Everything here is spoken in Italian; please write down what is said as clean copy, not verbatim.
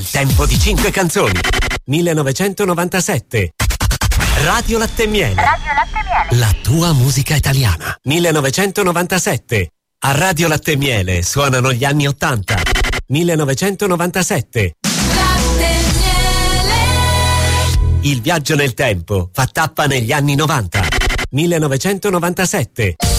Il tempo di 5 canzoni. 1997. Radio Latte e Miele. Radio Latte e Miele. La tua musica italiana. 1997. A Radio Latte e Miele suonano gli anni 80. 1997. Latte e Miele. Il viaggio nel tempo fa tappa negli anni 90. 1997.